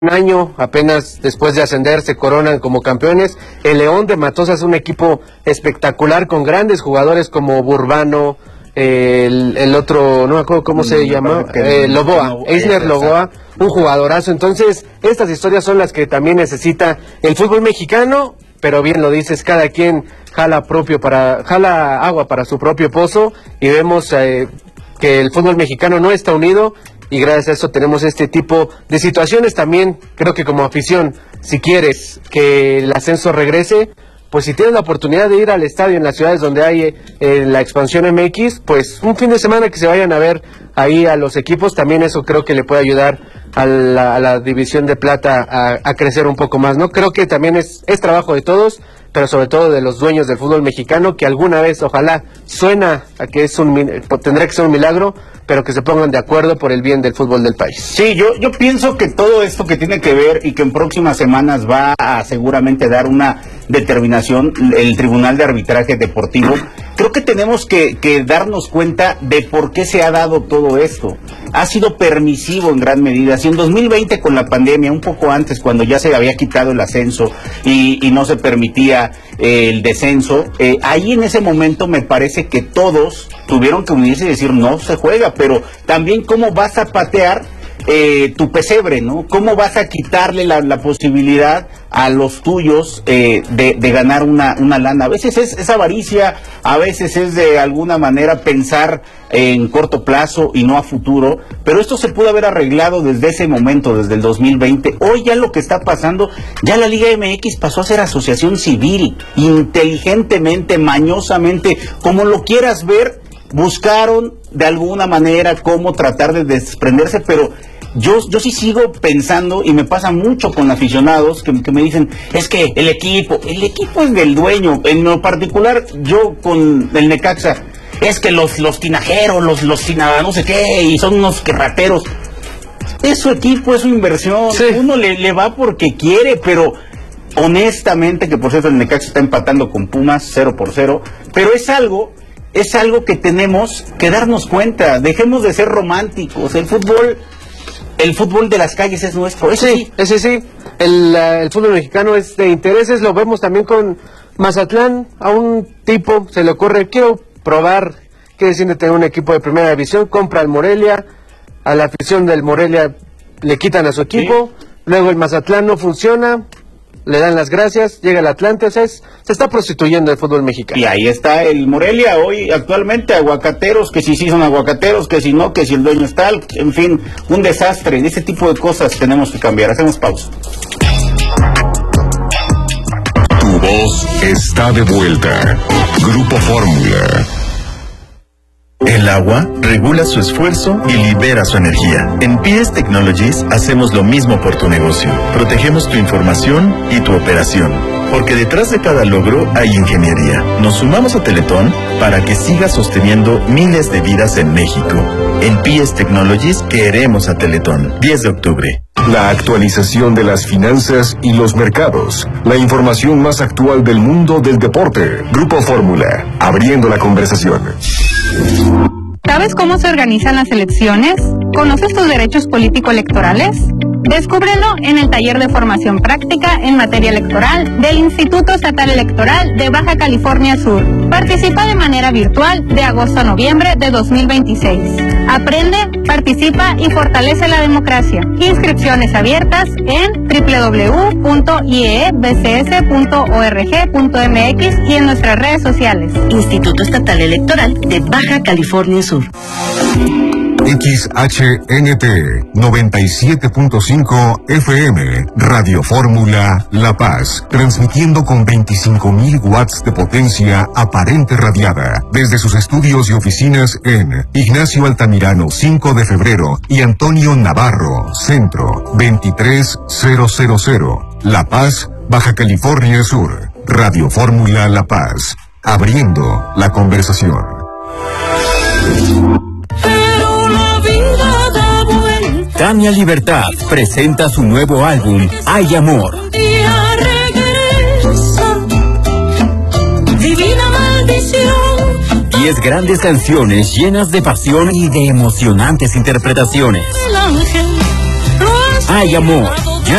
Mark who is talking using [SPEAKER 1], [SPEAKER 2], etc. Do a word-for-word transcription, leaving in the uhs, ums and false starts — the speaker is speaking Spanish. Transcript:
[SPEAKER 1] Un año apenas después de ascender se coronan como campeones. El León de Matosas es un equipo espectacular con grandes jugadores como Burbano, eh, el, el otro, no me acuerdo cómo se llama, eh, Loboa, Eisner Loboa, un jugadorazo. Entonces, estas historias son las que también necesita el fútbol mexicano, pero bien lo dices, cada quien jala propio para, jala agua para su propio pozo, y vemos eh, que el fútbol mexicano no está unido. Y gracias a eso tenemos este tipo de situaciones. También creo que como afición, si quieres que el ascenso regrese, pues si tienes la oportunidad de ir al estadio en las ciudades donde hay eh, la expansión M X, pues un fin de semana que se vayan a ver ahí a los equipos, también eso creo que le puede ayudar a la, a la división de plata a, a crecer un poco más, ¿no? Creo que también es, es trabajo de todos, pero sobre todo de los dueños del fútbol mexicano, que alguna vez, ojalá, suena a que es un, tendrá que ser un milagro, pero que se pongan de acuerdo por el bien del fútbol del país.
[SPEAKER 2] Sí, yo, yo pienso que todo esto que tiene que ver y que en próximas semanas va a seguramente dar una determinación el Tribunal de Arbitraje Deportivo, creo que tenemos que, que darnos cuenta de por qué se ha dado todo esto. Ha sido permisivo en gran medida. Si en dos mil veinte con la pandemia, un poco antes, cuando ya se había quitado el ascenso y, y no se permitía eh, el descenso, eh, ahí en ese momento me parece que todos tuvieron que unirse y decir no se juega, pero también cómo vas a patear eh, tu pesebre, ¿no? ¿Cómo vas a quitarle la, la posibilidad a los tuyos eh, de, de ganar una, una lana? A veces es, es avaricia, a veces es de alguna manera pensar en corto plazo y no a futuro, pero esto se pudo haber arreglado desde ese momento, desde el dos mil veinte. Hoy ya lo que está pasando, ya la Liga M X pasó a ser asociación civil, inteligentemente, mañosamente, como lo quieras ver, buscaron de alguna manera cómo tratar de desprenderse, pero Yo, yo sí sigo pensando, y me pasa mucho con aficionados que, que me dicen, es que el equipo, el equipo es del dueño. En lo particular, yo con el Necaxa, es que los, los tinajeros, los, los tina, no sé qué, y son unos rateros. Es su equipo, es su inversión. Sí. Uno le, le va porque quiere, pero honestamente, que por cierto el Necaxa está empatando con Pumas, cero por cero, pero es algo, es algo que tenemos que darnos cuenta. Dejemos de ser románticos. El fútbol... El fútbol de las calles es nuestro, ese sí.
[SPEAKER 1] Ese sí, el, uh, el fútbol mexicano es de intereses, lo vemos también con Mazatlán. A un tipo se le ocurre, quiero probar qué decide tener un equipo de primera división, compra al Morelia, a la afición del Morelia le quitan a su equipo, sí. Luego el Mazatlán no funciona, le dan las gracias, llega el Atlante, o sea, es, se está prostituyendo el fútbol mexicano.
[SPEAKER 2] Y ahí está el Morelia hoy actualmente, aguacateros, que si sí son aguacateros, que si no, que si el dueño está, en fin, un desastre. De ese tipo de cosas tenemos que cambiar. Hacemos pausa.
[SPEAKER 3] Tu voz está de vuelta. Grupo Fórmula.
[SPEAKER 4] El agua regula su esfuerzo y libera su energía. En P S Technologies hacemos lo mismo por tu negocio. Protegemos tu información y tu operación, porque detrás de cada logro hay ingeniería. Nos sumamos a Teletón para que siga sosteniendo miles de vidas en México. En P S Technologies queremos a Teletón. diez de octubre.
[SPEAKER 3] La actualización de las finanzas y los mercados. La información más actual del mundo del deporte. Grupo Fórmula, abriendo la conversación.
[SPEAKER 5] ¿Sabes cómo se organizan las elecciones? ¿Conoces tus derechos político-electorales? Descúbrelo en el taller de formación práctica en materia electoral del Instituto Estatal Electoral de Baja California Sur. Participa de manera virtual de agosto a noviembre de dos mil veintiséis. Aprende, participa y fortalece la democracia. Inscripciones abiertas en doble u doble u doble u punto i e e b c s punto org punto m x y en nuestras redes sociales.
[SPEAKER 6] Instituto Estatal Electoral de Baja California Sur.
[SPEAKER 3] X H N T noventa y siete punto cinco F M, Radio Fórmula La Paz, transmitiendo con veinticinco mil watts de potencia aparente radiada, desde sus estudios y oficinas en Ignacio Altamirano cinco de febrero y Antonio Navarro, Centro, veintitrés mil, La Paz, Baja California Sur. Radio Fórmula La Paz, abriendo la conversación.
[SPEAKER 7] Tania Libertad presenta su nuevo álbum, Hay Amor. Diez grandes canciones llenas de pasión y de emocionantes interpretaciones. Hay Amor,